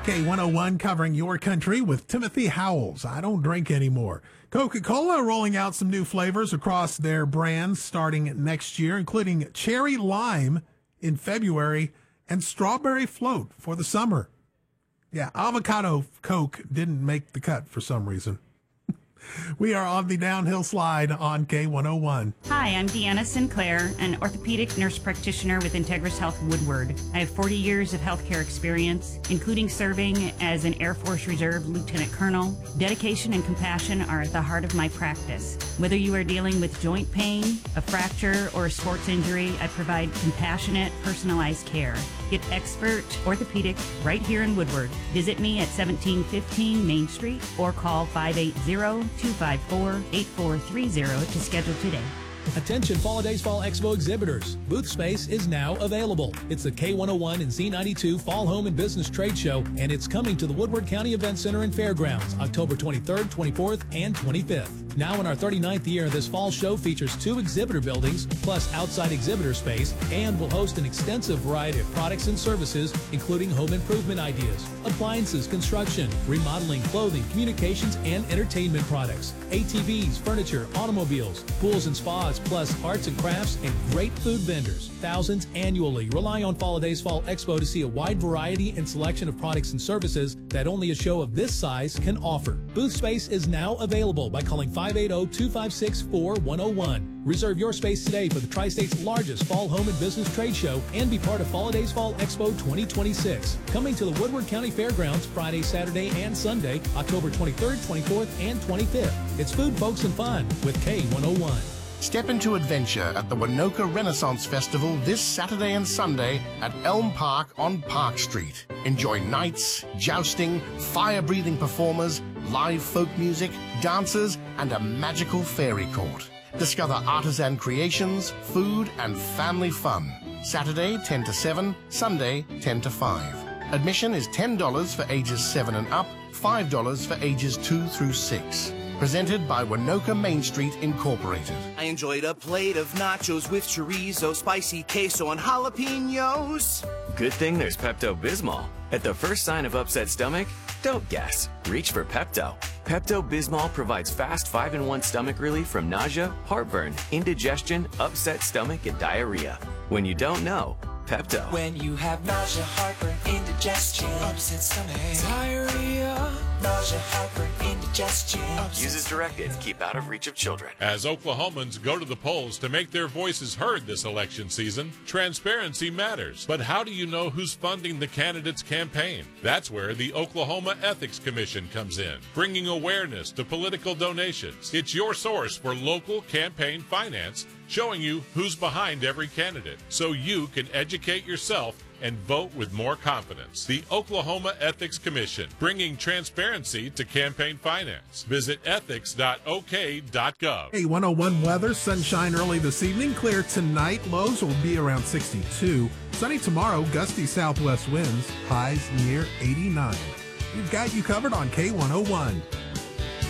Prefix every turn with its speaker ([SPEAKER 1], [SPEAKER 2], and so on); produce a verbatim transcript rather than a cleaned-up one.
[SPEAKER 1] K one oh one covering your country with Timothy Howells. I don't drink anymore. Coca-Cola rolling out some new flavors across their brands starting next year, including cherry lime in February and strawberry float for the summer. Yeah, avocado Coke didn't make the cut for some reason. We are on the downhill slide on K one oh one.
[SPEAKER 2] Hi, I'm Deanna Sinclair, an orthopedic nurse practitioner with Integris Health Woodward. I have forty years of healthcare experience, including serving as an Air Force Reserve Lieutenant Colonel. Dedication and compassion are at the heart of my practice. Whether you are dealing with joint pain, a fracture, or a sports injury, I provide compassionate, personalized care. Get expert orthopedic right here in Woodward. Visit me at seventeen fifteen Main Street or call five eight zero, two five four, eight four three zero to schedule today.
[SPEAKER 3] Attention Fall Days Fall Expo exhibitors. Booth space is now available. It's the K one oh one and Z ninety-two Fall Home and Business Trade Show, and it's coming to the Woodward County Event Center and Fairgrounds October twenty-third, twenty-fourth, and twenty-fifth. Now in our thirty-ninth year, this fall show features two exhibitor buildings plus outside exhibitor space and will host an extensive variety of products and services, including home improvement ideas, appliances, construction, remodeling, clothing, communications, and entertainment products, A T Vs, furniture, automobiles, pools and spas, plus arts and crafts and great food vendors. Thousands annually rely on Fall Days Fall Expo to see a wide variety and selection of products and services that only a show of this size can offer. Booth space is now available by calling five eight zero, two five six, four one zero one. Reserve your space today for the Tri-State's largest fall home and business trade show and be part of Fall Days Fall Expo twenty twenty-six. Coming to the Woodward County Fairgrounds Friday, Saturday, and Sunday, October twenty-third, twenty-fourth, and twenty-fifth. It's food, folks, and fun with K one oh one.
[SPEAKER 4] Step into adventure at the Winoka Renaissance Festival this Saturday and Sunday at Elm Park on Park Street. Enjoy nights, jousting, fire-breathing performers, live folk music, dancers, and a magical fairy court. Discover artisan creations, food, and family fun. Saturday, ten to seven, Sunday, ten to five. Admission is ten dollars for ages seven and up, five dollars for ages two through six. Presented by Winoka Main Street Incorporated.
[SPEAKER 5] I enjoyed a plate of nachos with chorizo, spicy queso, and jalapenos.
[SPEAKER 6] Good thing there's Pepto-Bismol. At the first sign of upset stomach, don't guess. Reach for Pepto. Pepto-Bismol provides fast five in one stomach relief from nausea, heartburn, indigestion, upset stomach, and diarrhea. When you don't know, Pepto.
[SPEAKER 7] When you have nausea, heartburn, indigestion, upset stomach, diarrhea, nausea, heartburn, indigestion.
[SPEAKER 6] Use as directed. Keep out of reach of children.
[SPEAKER 8] As Oklahomans go to the polls to make their voices heard this election season, transparency matters. But how do you know who's funding the candidate's campaign? That's where the Oklahoma Ethics Commission comes in, bringing awareness to political donations. It's your source for local campaign finance, showing you who's behind every candidate so you can educate yourself and vote with more confidence. The Oklahoma Ethics Commission, bringing transparency to campaign finance. Visit ethics dot o k dot gov.
[SPEAKER 1] K one oh one weather, sunshine early this evening, clear tonight. Lows will be around sixty-two. Sunny tomorrow, gusty southwest winds, highs near eighty-nine. We've got you covered on K one oh one.